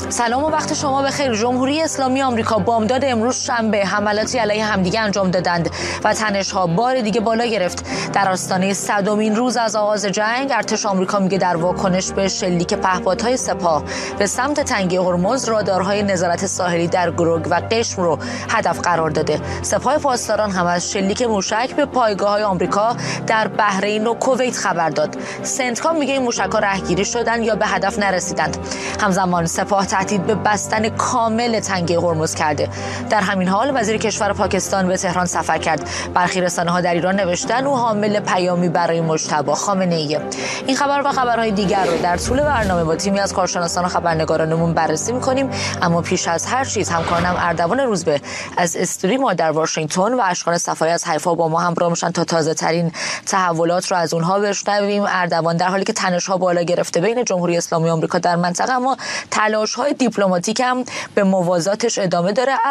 سلام و وقت شما بخیر. جمهوری اسلامی آمریکا بامداد امروز شنبه حملاتی علیه همدیگه انجام دادند و تنش‌ها بار دیگه بالا گرفت. در آستانه 100مین روز از آغاز جنگ، ارتش آمریکا میگه در واکنش به شلیک پهپادهای سپاه به سمت تنگه هرمز، رادارهای نظارت ساحلی در گروگ و قشم رو هدف قرار داده. سپاه پاسداران هم از شلیک موشک به پایگاه‌های آمریکا در بحرین و کویت خبر داد. سنتکام میگه این موشک‌ها رهگیری شدن یا به هدف نرسیدند. همزمان سپاه تهدید به بستن کامل تنگه هرمز کرده. در همین حال وزیر کشور پاکستان به تهران سفر کرد. برخی رسانه‌ها در ایران نوشتن او حامل پیامی برای مجتبی خامنه‌ای. این خبر و خبرهای دیگر رو در طول برنامه با تیمی از کارشناسان و خبرنگارانمون بررسی می‌کنیم. اما پیش از هر چیز همکارانم اردوان روزبه از استودیوی ما در واشنگتن و اشکان صفایی از حیفا با ما همراه میشن تا تازه‌ترین تحولات رو از اونها بشنویم. اردوان، در حالی که تنش‌ها بالا گرفته بین جمهوری اسلامی آمریکا در منطقه، اما تلاش‌های دیپلماتیک هم به موازاتش ادامه داره.